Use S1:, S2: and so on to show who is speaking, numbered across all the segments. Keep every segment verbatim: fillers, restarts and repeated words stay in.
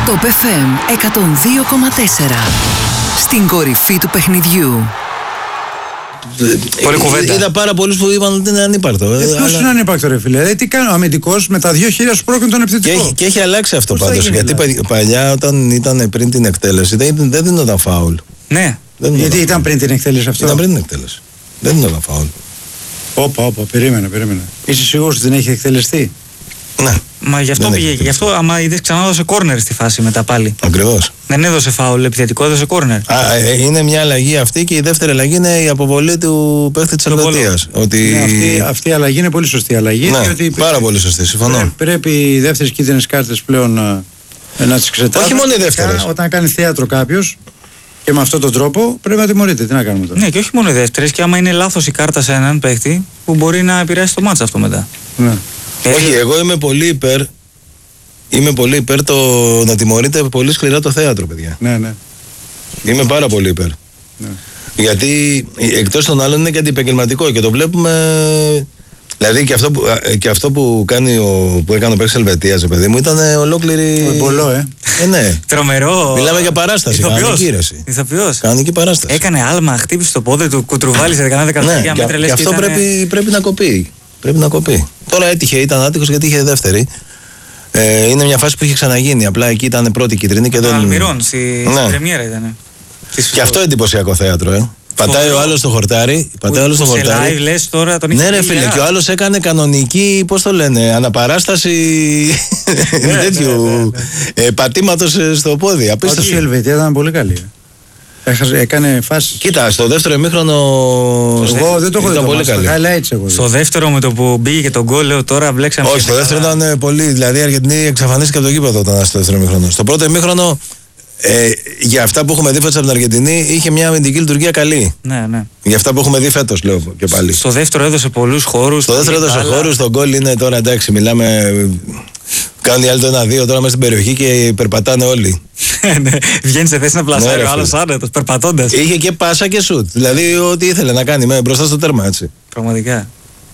S1: Top εφ εμ εκατόν δύο κόμμα τέσσερα. Στην κορυφή του παιχνιδιού.
S2: Πολύ κουβέντα. Είδα πάρα πολλούς που είπαν ότι είναι ανύπαρκτο.
S3: Ε, Ποιος αλλά... είναι ανύπαρκτο, ρε φίλε? Ε, τι κάνει ο αμυντικός με τα δύο χέρια σου πρόκειται τον επιθετικό.
S2: Και έχει, και έχει αλλάξει αυτό πάντως. Γιατί δηλαδή? Παλιά, όταν ήταν πριν την εκτέλεση, δεν, δεν δίνονταν φάουλ.
S3: Ναι.
S2: Δεν
S3: γιατί ήταν, ήταν πριν την εκτέλεση αυτό.
S2: Ήταν πριν την εκτέλεση. Δεν δίνονταν φάουλ.
S3: Όπα, όπα, περίμενε, περίμενε. Είσαι σίγουρος ότι δεν έχει εκτελεστεί?
S2: Ναι.
S4: Μα γι' αυτό πήγε. Γι' αυτό, άμα είδες, ξανά έδωσε κόρνερ στη φάση μετά πάλι.
S2: Ακριβώς.
S4: Δεν έδωσε φάουλ επιθετικό, έδωσε κόρνερ.
S2: Α, είναι μια αλλαγή αυτή και η δεύτερη αλλαγή είναι η αποβολή του παίχτη της Ελβετίας. Ότι...
S3: Ναι, αυτή, αυτή η αλλαγή είναι πολύ σωστή αλλαγή.
S2: Ναι,
S3: ότι
S2: πάρα πρέπει, πολύ σωστή, συμφωνώ.
S3: Πρέπει, πρέπει οι δεύτερες κίτρινες κάρτες πλέον να, να τις εξετάσουν.
S2: Όχι μόνο οι δεύτερες.
S3: Όταν κάνει θέατρο κάποιος και με αυτόν τον τρόπο πρέπει να τιμωρείται. Τι να κάνουμε τώρα.
S4: Ναι, και όχι μόνο οι δεύτερες, και άμα είναι λάθος η κάρτα σε έναν παίχτη που μπορεί να επηρεάσει το μάτς αυτό μετά.
S3: Ναι.
S2: Ε, όχι, εγώ είμαι πολύ υπέρ. Είμαι πολύ υπέρ το να τιμωρείται πολύ σκληρά το θέατρο, παιδιά.
S3: Ναι, ναι.
S2: Είμαι πάρα πολύ υπέρ.
S3: Ναι.
S2: Γιατί εκτός των άλλων είναι και αντιπαγγελματικό και το βλέπουμε. Δηλαδή και αυτό που, και αυτό που, κάνει ο, που έκανε ο παίκτης Ελβετίας, παιδί μου, ήταν ολόκληρη.
S3: Πολλό, ε.
S2: ε ναι.
S4: Τρομερό.
S2: Μιλάμε για παράσταση.
S4: Ηθοποιός.
S2: Κανονική παράσταση.
S4: Έκανε άλμα, χτύπησε το πόδι του, κουτρουβάλισε κανένα δεκατό μέτρα.
S2: Και αυτό
S4: ήταν...
S2: πρέπει, πρέπει να κοπεί. Πρέπει να κοπεί. Τώρα έτυχε, ήταν άτυχος γιατί είχε δεύτερη. Ε, είναι μια φάση που είχε ξαναγίνει. Απλά εκεί ήταν πρώτη κίτρινη και δεν.
S4: Αλμυρών, στη ναι. πρεμιέρα ήταν.
S2: Και αυτό εντυπωσιακό θέατρο, ε. Πατάει ο άλλος στο χορτάρι. Πατάει ο άλλος στο χορτάρι.
S4: Live, λες, τώρα τον
S2: ναι, ρε φίλε, και ο άλλος έκανε κανονική, πώς το λένε, αναπαράσταση τέτοιου πατήματος στο πόδι.
S3: Απίστευτο. Η Ελβετία ήταν πολύ καλή. Έκανε φάση.
S2: Κοίτα, στο δεύτερο ημίχρονο.
S3: Εγώ δεν το έχω δει πολύ καλή.
S4: Στο δεύτερο με το που μπήκε και τον γκολ, λέω τώρα μπλέξαμε.
S2: Όχι, στο δεύτερο ήταν πολύ. Δηλαδή η Αργεντινή εξαφανίστηκε από το γήπεδο όταν στο δεύτερο ημίχρονο. Στο πρώτο ημίχρονο. Ε, για αυτά που έχουμε δει φέτος από την Αργεντινή είχε μια αμυντική λειτουργία καλή.
S4: Ναι, ναι.
S2: Για αυτά που έχουμε δει φέτος, λέω και πάλι.
S4: Στο δεύτερο έδωσε πολλούς χώρους.
S2: Στο δεύτερο έδωσε χώρους, το γκολ είναι τώρα εντάξει, μιλάμε. Κάνουν οι άλλοι το ένα δύο τώρα μέσα στην περιοχή και περπατάνε όλοι.
S4: Βγαίνει σε θέση να πλασάρει ο άλλος άνετος, περπατώντας.
S2: Είχε και πάσα και σουτ. Δηλαδή ό,τι ήθελε να κάνει με, μπροστά στο τέρμα έτσι.
S4: Πραγματικά.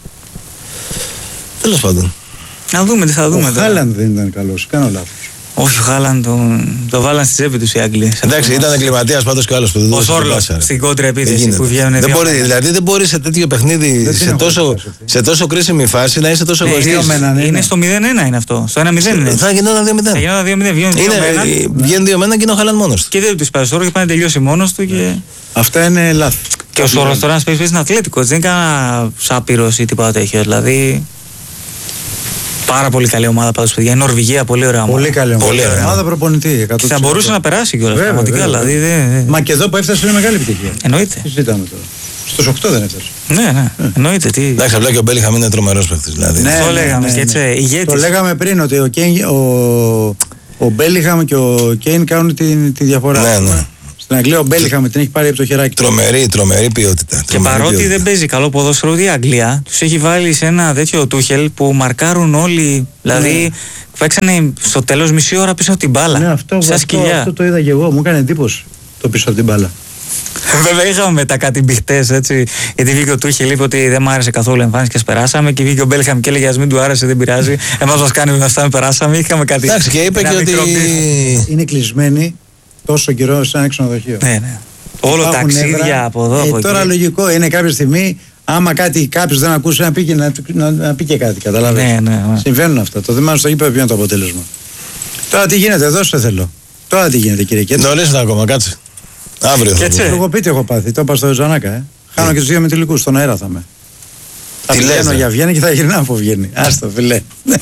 S2: Τέλος πάντων.
S4: Να δούμε τι θα δούμε.
S3: Ο Χάλαντ δεν ήταν καλός, κάνω λάθος.
S4: Όχι, ο Χάλαντ το, το βάλαν στη τσέπη τους οι Άγγλοι.
S2: Εντάξει, ήταν εγκληματίας πάντως και άλλος που δεν
S4: ο Σόρλος στην κόντρα επίθεση που βγαίνουν.
S2: Δεν μπορεί, δηλαδή δεν μπορεί σε τέτοιο παιχνίδι, σε τόσο, σε τόσο κρίσιμη φάση να είσαι τόσο εγωιστής.
S4: Είναι στο μηδέν ένα είναι αυτό. Στο ένα μηδέν είναι.
S2: Θα γινόταν δύο μηδέν.
S4: Θα γινόταν δύο μηδέν.
S2: Βγαίνει δύο μηδέν και είναι ο Χάλαντ μόνος του.
S4: Και δεν του πάει στο όρο και πάει να τελειώσει μόνος του.
S3: Αυτά είναι λάθη.
S4: Και ο Σόρλος τώρα παίζει είναι Αθλέτικος. Δεν είναι κανένα σάπυρος ή τίποτα τέτοιο. Δηλαδή. Πάρα πολύ καλή ομάδα πάντως, παιδιά. Η Νορβηγία, πολύ ωραία ομάδα.
S3: Πολύ καλή ομάδα.
S2: Πολύ ωραία.
S3: Ομάδα προπονητή.
S4: Και θα μπορούσε να περάσει κιόλας. Πραγματικά. Δηλαδή, δε, δε.
S3: Μα και εδώ που έφτασε είναι μεγάλη επιτυχία.
S4: Εννοείται.
S3: Τι ζητάμε τώρα. Στους οκτώ δεν έφτασε.
S4: Ναι, ναι. Ε. Εννοείται. Τι.
S2: Εντάξει, απλά και ο Μπέλιχαμ είναι τρομερός παίκτης. Δηλαδή.
S3: Ναι,
S4: το
S3: ναι,
S4: λέγαμε.
S3: Ναι, ναι,
S4: έτσι, ηγέτης.
S3: Το λέγαμε πριν ότι ο, Κέιν, ο, ο Μπέλιχαμ και ο Κέιν κάνουν τη, τη διαφορά.
S2: Ναι, ναι.
S3: Στην Αγγλία ο Μπέλιχαμ την έχει πάρει από το χεράκι.
S2: Τρομερή, τρομερή ποιότητα.
S4: Και τρομερή παρότι ποιότητα. Δεν παίζει καλό ποδόσφαιρο η Αγγλία, τους έχει βάλει σε ένα τέτοιο Τούχελ που μαρκάρουν όλοι. Δηλαδή, ναι. Παίξανε στο τέλος μισή ώρα πίσω από την μπάλα.
S3: Ναι, αυτό,
S4: σαν
S3: αυτό, αυτό το είδα και εγώ. Μου έκανε εντύπωση το πίσω από την μπάλα.
S4: Βέβαια, είχαμε μετά κάτι μπιχτές έτσι. Γιατί βγήκε ο Τούχελ, είπε ότι δεν μου άρεσε καθόλου η εμφάνιση και περάσαμε. Και βγήκε ο Μπέλιχαμ και έλεγε: ας μην του άρεσε, δεν πειράζει. Εμάς μας κάνει με αυτά, με περάσαμε. Είχαμε κάτι.
S2: Εντάξει, και είπε και ότι.
S3: Είναι κλεισμένοι τόσο καιρό σε ένα ξενοδοχείο.
S4: Ναι, ναι. Όλο ταξίδια έδρα, από εδώ.
S3: Ε,
S4: από
S3: τώρα
S4: εκεί.
S3: Λογικό είναι κάποια στιγμή, άμα κάτι κάποιο δεν ακούσει, να πει και, να, να, να πει και κάτι. Καταλαβαίνετε.
S4: Ναι, ναι, ναι.
S3: Συμβαίνουν αυτά. Το θέμα στο γήπεδο ποιο είναι το αποτέλεσμα. Τώρα τι γίνεται, εδώ σε θέλω. Τώρα τι γίνεται, κύριε Κέτσε.
S2: Νωρίς είναι ακόμα, κάτσε. Αύριο θα
S3: πω. Εγώ πείτε έχω πάθει. Το είπα στο Ζανάκα. Ε. Χάνω και του δύο μετηλικούς. Στον αέρα θα είμαι. Θα πηγαίνω για Βιέννη και θα γυρνάω από Βιέννη. Άστο, φιλέ.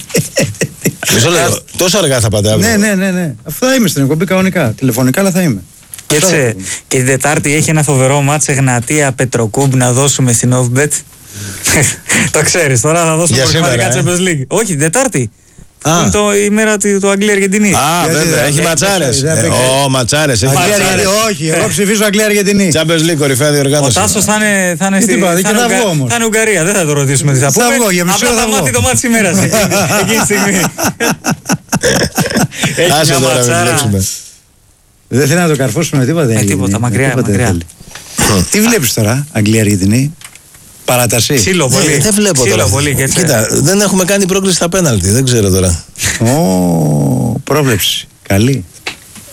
S2: Μισό λεπτό. Τόσο αργά θα πάτε αύριο.
S3: Ναι, ναι, ναι, ναι. Αυτό θα είμαι στην εκπομπή κανονικά. Τηλεφωνικά, αλλά θα είμαι.
S4: Και, έτσι, και την Τετάρτη έχει ένα φοβερό μάτς Εγνατία Πετροκούμπ να δώσουμε στην Offbet. Το ξέρεις, τώρα θα δώσουμε προκριματικά Champions League. Όχι, την Τετάρτη. Είναι το, η μέρα του Αγγλία-Αργεντινή.
S2: Α, βέβαια, έχει ματσάρες. Ω, ματσάρες.
S3: Όχι, εγώ ψηφίζω Αγγλία-Αργεντινή.
S2: Champions League, κορυφαία διοργάνωση.
S4: Ο Τάσος θα είναι θα είναι στη θα είναι Ουγγαρία, δεν θα το ρωτήσουμε τι θα πούμε. Απλά θα μάθει το μάτι της ημέρας εκείνη τη στιγμή. Έχει μια ματσάρα.
S3: Δεν θέλει να το καρφώσουμε τίποτα.
S4: Ε, τίποτα, μακριά, μακριά.
S3: Τι βλέπεις τώρα, Αγγλία-Αργεντινή? Παράταση.
S4: Ξύλο πολύ.
S2: Ε, δεν βλέπω
S4: Ξύλο
S2: τώρα.
S4: Πολύ, και
S2: κοίτα, δεν έχουμε κάνει πρόκληση στα πέναλτι. Δεν ξέρω τώρα.
S3: Ω, πρόβλεψη. Καλή.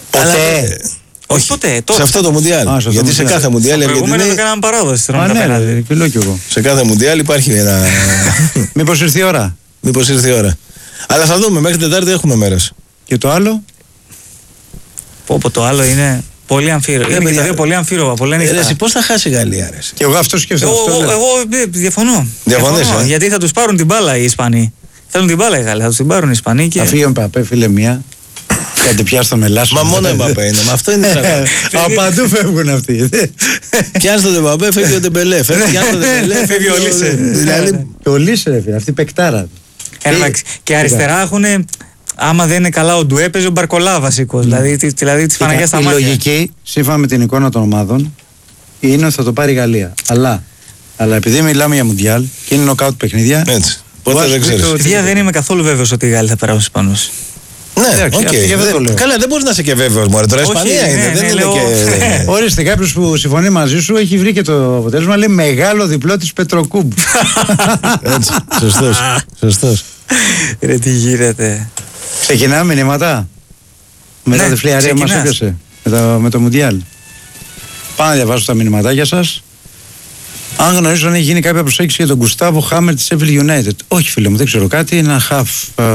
S3: Ποτέ.
S4: Όχι ποτέ. Τώρα.
S2: Σε αυτό το Μουντιάλ. Α, γιατί μουντιάλ. Σε κάθε Μουντιάλ.
S4: Προηγούμενο το κάναμε παράδοση.
S3: Α, ναι, και λέω κι εγώ.
S2: Σε κάθε Μουντιάλ υπάρχει ένα.
S3: Μήπως ήρθε η ώρα.
S2: Μήπως ήρθε η ώρα. Αλλά θα δούμε, μέχρι Τετάρτη έχουμε μέρος.
S3: Και το άλλο.
S4: Πω, πω, το άλλο είναι πολύ αμφίροπα. Είναι και πολύ αμφίροπα. Πολύ
S2: ανοιχτά. Πώς θα χάσει η Γαλλία, ρε.
S3: Και εγώ αυτό σκέφτομαι.
S4: Εγώ, εγώ, εγώ διαφωνώ.
S2: Διαφωνείς,
S4: διαφωνώ
S2: ε?
S4: Γιατί θα τους πάρουν την μπάλα οι Ισπανοί. Θέλουν την μπάλα οι Γάλλοι, θα τους την πάρουν οι Ισπανοί. Και...
S3: Θα φύγει ο Μπαπέ, φίλε μία. Κάτι πιάσει το μελάσου.
S2: Μα μόνο ο Μπαπέ είναι. Μα αυτό είναι τραγούδι.
S3: Από παντού φεύγουν αυτοί.
S2: Πιάνει τον Μπαπέ, φεύγει ο Ντεμπελέ. Πιάνει τον Ντεμπελέ, φεύγει ο Λίσε.
S3: Δηλαδή. Ο Λίσε, αυτή πεκτάρα.
S4: Και αριστερά έχουν. Άμα δεν είναι καλά ο Ντουέ, παίζει ο Μπαρκολά βασικός. Δηλαδή τη Παναγιά στα μάτια.
S3: Η λογική, σύμφωνα με την εικόνα των ομάδων, είναι ότι θα το πάρει η Γαλλία. Αλλά, αλλά επειδή μιλάμε για Μουντιάλ και είναι νοκάουτ παιχνίδια.
S2: Έτσι. Πότε δεν ξέρει.
S4: Παιδιά, δεν είμαι καθόλου βέβαιος ότι οι Γάλλοι θα περάσουν στους Ισπανούς.
S2: Ναι, οκ. Okay. Καλά, δεν μπορεί να είσαι και βέβαιος, μωρέ. Τώρα η Ισπανία είναι.
S4: Ναι,
S2: δεν
S4: ναι,
S2: είναι
S4: λέω...
S2: και.
S3: Ορίστε, κάποιος που συμφωνεί μαζί σου έχει βρει και το αποτέλεσμα. Λέει μεγάλο διπλό της Πετροκούμπ.
S2: Έτσι. Σωστός. Σωστός.
S4: Ρε, τι γίνεται.
S3: Ξεκινάμε μηνύματα. Μετά
S4: Ναι,
S3: τη φλιαρία μας έπιασε. Με το, με το Μουντιάλ. Πάω να διαβάσω τα μηνυματάκια σας. Αν γνωρίζω αν έχει γίνει κάποια προσέγγιση για τον Γκουστάβο Χάμερ της Sheffield United. Όχι, φίλε μου, δεν ξέρω κάτι. Είναι ένα χαφ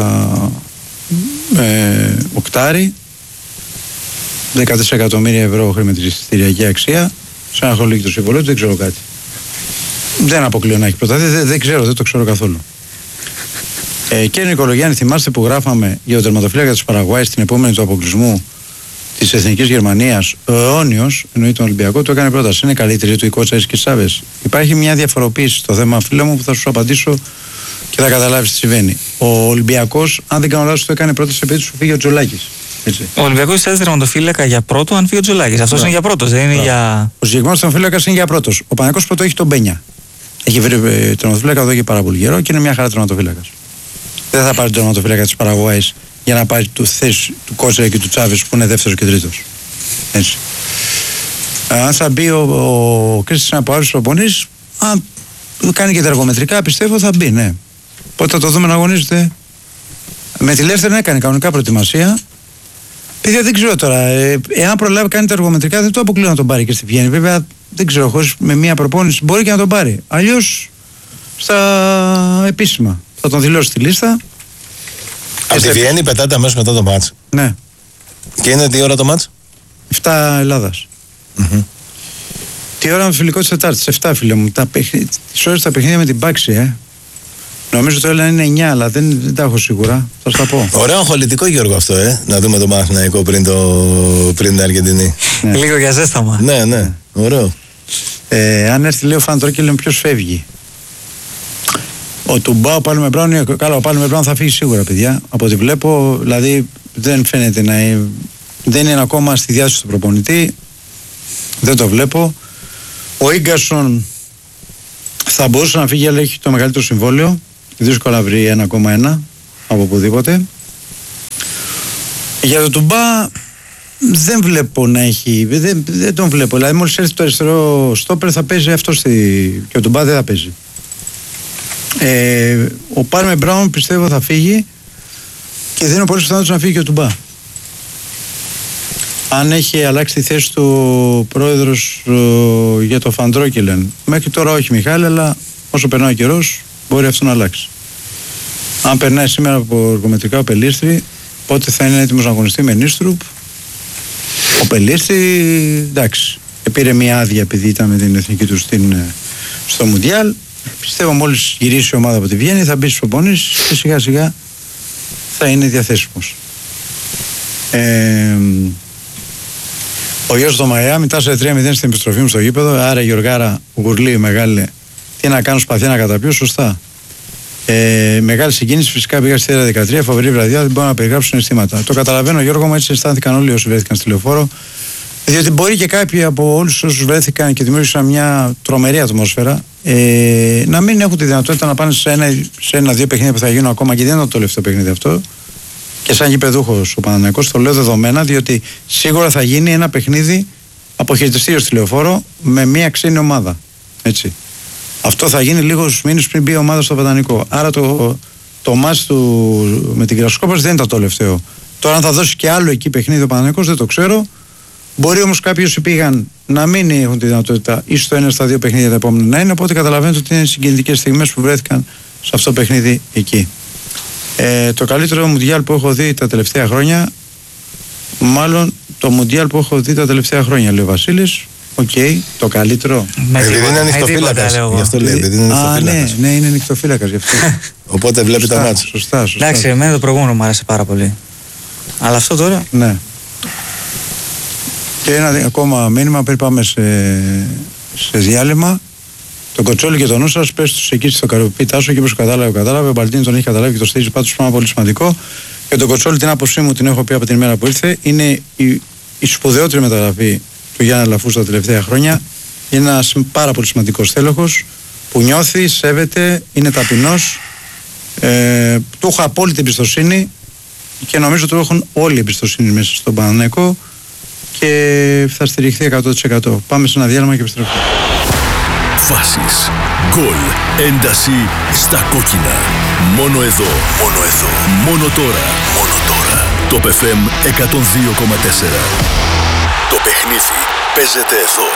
S3: ε, οκτάρι. δεκατέσσερα εκατομμύρια ευρώ χρηματιστηριακή αξία. Σε ένα χολίκι το συμβολό του, δεν ξέρω κάτι. Δεν αποκλείω να έχει προταθεί. Δεν, δεν ξέρω, δεν το ξέρω καθόλου. Ε, κύριε Νικολογιάννη, θυμάστε που γράφαμε για τον τερματοφύλακα της Παραγουάης στην επόμενη του αποκλεισμού της Εθνικής Γερμανίας? Ο αιώνιος, εννοεί τον Ολυμπιακό, του έκανε πρόταση. Είναι καλύτερη του η κότσα και Σάβες. Υπάρχει μια διαφοροποίηση στο θέμα, φίλε μου, που θα σου απαντήσω και θα καταλάβεις τι συμβαίνει. Ο Ολυμπιακός, αν δεν κάνω λάθος, του έκανε πρόταση επειδή του φύγει ο Τζολάκης. Ο
S4: Ολυμπιακός θες τερματοφύλακα για πρώτο, αν φύγει ο Τζολάκης. Αυτός είναι για πρώτος, δεν είναι για.
S3: Ο συγκεκριμένος τερματοφύλακας είναι για πρώτος. Ο Παναθηναϊκός πρώτο έχει τον Μπένια. Έχει βρει τερματοφύλακα εδώ και πάρα πολύ καιρό και είναι μια χαρά τερματοφύλακας. Δεν θα πάρει τον τερματοφύλακα της Παραγουάης για να πάρει τη θέση του Κότσερα και του Τσάβες που είναι δεύτερος και τρίτος. Έτσι. Αν θα μπει ο, ο Κρίστης από άλλους προπονείς, αν κάνει και τα εργομετρικά, πιστεύω θα μπει, ναι. Πότε θα το δούμε να αγωνίζεται? Με τη Λέστερ έκανε κανονικά προετοιμασία. Παιδιά, δεν ξέρω τώρα. Ε, εάν προλάβει κάνει τα εργομετρικά, δεν το αποκλείω να τον πάρει και στη Βιέννη. Βέβαια, δεν ξέρω, χωρίς με μία προπόνηση μπορεί και να τον πάρει. Αλλιώς στα επίσημα. Θα τον δηλώσει στη λίστα.
S2: Από τη Βιέννη πετάτε αμέσως μετά το μάτς.
S3: Ναι.
S2: Και είναι τι ώρα το μάτς?
S3: εφτά Ελλάδας.
S2: Mm-hmm.
S3: Τι ώρα με φιλικό της Τετάρτης? εφτά, φίλε μου. Τα παιχ... Τις ώρες τα παιχνίδια με την Πάξη, ε. Νομίζω το Έλληνα είναι εννιά, αλλά δεν, δεν τα έχω σίγουρα. Θα σου τα πω.
S2: Ωραίο αγχολητικό, Γιώργο, αυτό, ε. Να δούμε το Παναθηναϊκό πριν, το... πριν την Αργεντινή.
S3: Ναι.
S4: Λίγο για ζέσταμα.
S2: Ναι, ναι. Ωραίο.
S3: Ε, αν έρθει, λέει ο Φαντρόκελ, ποιος φεύγει? Ο Τουμπά, ο Πάλμε Μπράουν είναι καλά. Ο Πάλμε Μπράουν θα φύγει σίγουρα, παιδιά. Από ό,τι βλέπω, δηλαδή δεν φαίνεται να είναι, δεν είναι ακόμα στη διάθεση του προπονητή. Δεν το βλέπω. Ο Ίγκασον θα μπορούσε να φύγει, αλλά έχει το μεγαλύτερο συμβόλαιο. Δύσκολα να βρει ένα κόμμα ένα από οπουδήποτε. Για τον Τουμπά δεν βλέπω να έχει. Δεν, δεν τον βλέπω. Δηλαδή, μόλις έρθει το αριστερό στόπερ θα παίζει αυτό στη... και ο Τουμπά δεν θα παίζει. Ε, ο Πάλμε Μπράουν πιστεύω θα φύγει και δίνω πολύ πιθανότητες να φύγει και ο Τουμπά. Αν έχει αλλάξει τη θέση του πρόεδρος ο, για το Φαντρόκελεν. Μέχρι τώρα όχι, Μιχάλη, αλλά όσο περνάει ο καιρός μπορεί αυτό να αλλάξει. Αν περνάει σήμερα από εργομετρικά ο Πελίστρη, πότε θα είναι έτοιμος να αγωνιστεί με Νίστρουπ? Ο Πελίστρη, εντάξει, πήρε μια άδεια επειδή ήταν με την εθνική του στην, στο Μουντιάλ. Πιστεύω μόλις γυρίσει η ομάδα από τη Βιέννη θα μπει στους προπονήσεις και σιγά σιγά θα είναι διαθέσιμος. Ε, ο Γιώργος το Μαϊάμι τάσσερα τρία μηδέν στην επιστροφή μου στο γήπεδο. Άρα Γιωργάρα, γουρλή μεγάλη. Τι να κάνω, σπαθιά να καταπιώ, σωστά. Ε, μεγάλη συγκίνηση, φυσικά πήγα στη Θέρα δεκατρία, φοβερή βραδιά, δεν μπορώ να περιγράψω συναισθήματα. Το καταλαβαίνω, Γιώργο μου, έτσι αισθάνθηκαν όλοι όσοι βρέθηκαν στη λεωφόρο. Διότι μπορεί και κάποιοι από όλους όσους βρέθηκαν και δημιούργησαν μια τρομερή ατμόσφαιρα ε, να μην έχουν τη δυνατότητα να πάνε σε ένα-δύο ένα, παιχνίδια που θα γίνουν ακόμα, και δεν είναι το τελευταίο παιχνίδι αυτό. Και σαν γηπεδούχος ο Παναθηναϊκός το λέω δεδομένα, διότι σίγουρα θα γίνει ένα παιχνίδι αποχαιρετιστήριο στη λεωφόρο με μια ξένη ομάδα. Έτσι. Αυτό θα γίνει λίγους μήνες πριν μπει η ομάδα στο Βατανικό. Άρα το, το μάτς του με την Κρασκόπας δεν ήταν το τελευταίο. Το Τώρα αν θα δώσει και άλλο εκεί παιχνίδι ο Παναθηναϊκός δεν το ξέρω. Μπορεί όμως κάποιοι όσοι πήγαν να μην έχουν τη δυνατότητα ή στο ένα στα δύο παιχνίδια τα επόμενα να είναι. Οπότε καταλαβαίνετε ότι είναι συγκινητικές στιγμές που βρέθηκαν σε αυτό το παιχνίδι εκεί. Ε, το καλύτερο Μουντιάλ που έχω δει τα τελευταία χρόνια, μάλλον το Μουντιάλ που έχω δει τα τελευταία χρόνια, λέει ο Βασίλης. Οκ, okay, το καλύτερο.
S2: Επειδή είναι ανοιχτοφύλακας. Γι' αυτό λέει. Επειδή είναι
S3: Α, ναι, ναι, είναι ανοιχτοφύλακας γι' αυτό.
S2: Οπότε βλέπει τα μάτια.
S3: Σωστά, σωστά.
S4: Εντάξει, εμένα το προηγούμενο μου άρεσε πάρα πολύ. Αλλά αυτό τώρα.
S3: Ναι. Και ένα ακόμα μήνυμα πριν πάμε σε, σε διάλειμμα. Τον Κοτσόλη και τον νου σας, πες τους εκεί στο Καροπή Τάσο και όπως κατάλαβε, κατάλαβε. Ο Μπαλτίνη τον έχει καταλάβει και το στηρίζει πάντως πάρα πολύ σημαντικό. Και τον Κοτσόλη, την άποψή μου, την έχω πει από την ημέρα που ήρθε, είναι η, η σπουδαιότερη μεταγραφή του Γιάννη Αλαφούζου τα τελευταία χρόνια. Είναι ένας πάρα πολύ σημαντικός τέλοχος που νιώθει, σέβεται, είναι ταπεινός. Ε, του έχω απόλυτη εμπιστοσύνη και νομίζω ότι έχουν όλη εμπιστοσύνη μέσα στον Παναθηναϊκό και θα στηριχθεί εκατό τοις εκατό. Πάμε σε ένα διάλειμμα και επιστρέφουμε.
S5: Φάσεις, γκολ, ένταση στα κόκκινα. Μόνο εδώ, μόνο εδώ, μόνο τώρα, μόνο τώρα. Το εφ εμ εκατόν δύο κόμμα τέσσερα. Το παιχνίδι παίζεται εδώ.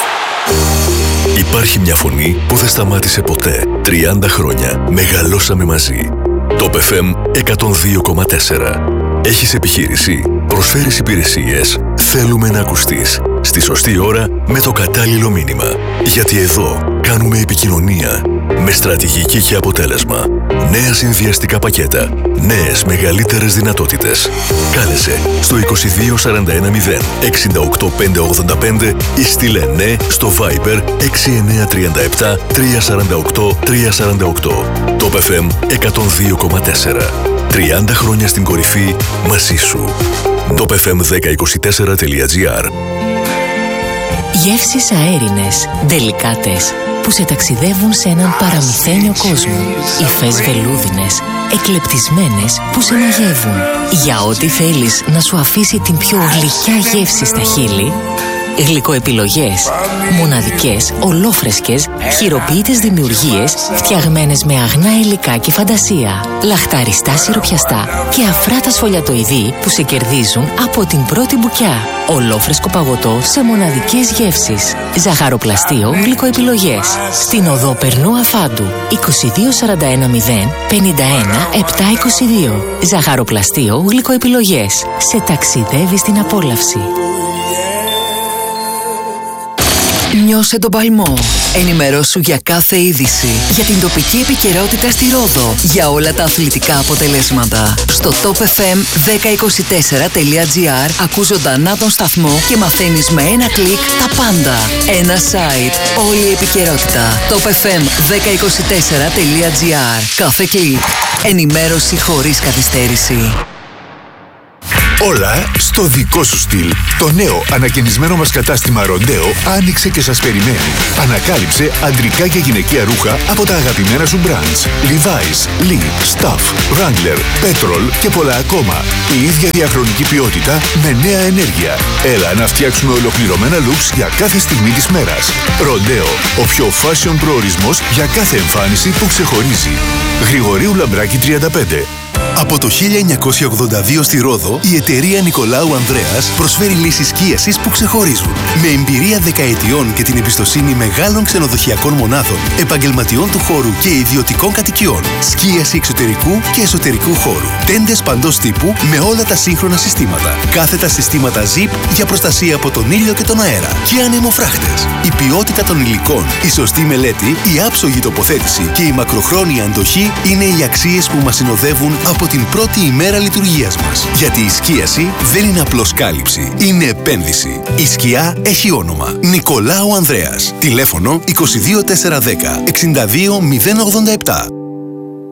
S5: Υπάρχει μια φωνή που δεν σταμάτησε ποτέ. τριάντα χρόνια μεγαλώσαμε μαζί. Το εφ εμ εκατόν δύο κόμμα τέσσερα. Έχεις επιχείρηση, προσφέρεις υπηρεσίες. Θέλουμε να ακουστείς. Στη σωστή ώρα με το κατάλληλο μήνυμα. Γιατί εδώ κάνουμε επικοινωνία με στρατηγική και αποτέλεσμα. Νέα συνδυαστικά πακέτα. Νέες μεγαλύτερες δυνατότητες. Κάλεσε στο είκοσι δύο σαράντα ένα μηδέν εξήντα οκτώ πεντακόσια ογδόντα πέντε ή στείλε ναι στο Viber έξι εννιά τρία επτά τρία τέσσερα οκτώ τρία τέσσερα οκτώ. Το εφ εμ εκατόν δύο κόμμα τέσσερα. τριάντα χρόνια στην κορυφή μαζί σου. Το εφ εμ δέκα είκοσι τέσσερα τελεία τζι άρ.
S6: Γεύσεις αέρινες, ντελικάτες, που σε ταξιδεύουν σε έναν παραμυθένιο κόσμο. Υφές βελούδινες, εκλεπτισμένες που σε μαγεύουν. Για ό,τι θέλεις να σου αφήσει την πιο γλυκιά γεύση στα χείλη, γλυκοεπιλογές. Μοναδικές, ολόφρεσκες, χειροποίητες δημιουργίες φτιαγμένες με αγνά υλικά και φαντασία. Λαχταριστά σιροπιαστά και αφράτα σφολιατοειδή που σε κερδίζουν από την πρώτη μπουκιά. Ολόφρεσκο παγωτό σε μοναδικές γεύσεις. Ζαχαροπλαστείο γλυκοεπιλογές. Στην οδό Περνού Αφάντου είκοσι δύο σαράντα ένα μηδέν πενήντα ένα επτακόσια είκοσι δύο. Ζαχαροπλαστείο γλυκοεπιλογές. Σε ταξιδεύει στην απόλαυση.
S1: Νιώσε τον παλμό. Ενημερώσου για κάθε είδηση. Για την τοπική επικαιρότητα στη Ρόδο. Για όλα τα αθλητικά αποτελέσματα. Στο top εφ εμ δέκα είκοσι τέσσερα τελεία τζι άρ ακούς ζωντανά τον σταθμό και μαθαίνεις με ένα κλικ τα πάντα. Ένα site. Όλη η επικαιρότητα. top εφ εμ δέκα είκοσι τέσσερα τελεία τζι άρ. Κάθε κλικ. Ενημέρωση χωρίς καθυστέρηση.
S5: Όλα στο δικό σου στυλ. Το νέο ανακαινισμένο μας κατάστημα Ροντέο άνοιξε και σας περιμένει. Ανακάλυψε αντρικά και γυναικεία ρούχα από τα αγαπημένα σου brands. Levi's, Lee, Stuff, Wrangler, Petrol και πολλά ακόμα. Η ίδια διαχρονική ποιότητα με νέα ενέργεια. Έλα να φτιάξουμε ολοκληρωμένα looks για κάθε στιγμή της μέρας. Ροντέο, ο πιο fashion προορισμός για κάθε εμφάνιση που ξεχωρίζει. Γρηγορίου Λαμπράκη τριάντα πέντε. Από το χίλια εννιακόσια ογδόντα δύο στη Ρόδο, η εταιρεία Νικολάου Ανδρέας προσφέρει λύσεις σκίασης που ξεχωρίζουν. Με εμπειρία δεκαετιών και την εμπιστοσύνη μεγάλων ξενοδοχειακών μονάδων, επαγγελματιών του χώρου και ιδιωτικών κατοικιών. Σκίαση εξωτερικού και εσωτερικού χώρου. Τέντες παντός τύπου με όλα τα σύγχρονα συστήματα. Κάθετα συστήματα ζιπ για προστασία από τον ήλιο και τον αέρα. Και ανεμοφράχτες. Η ποιότητα των υλικών, η σωστή μελέτη, η άψογη τοποθέτηση και η μακροχρόνια αντοχή είναι οι αξίες που μας συνοδεύουν από την πρώτη ημέρα λειτουργίας μας. Γιατί η σκίαση δεν είναι απλώς κάλυψη, είναι επένδυση. Η σκιά έχει όνομα. Νικολάου Ανδρέας. Τηλέφωνο είκοσι δύο τετρακόσια δέκα εξήντα δύο μηδέν ογδόντα επτά.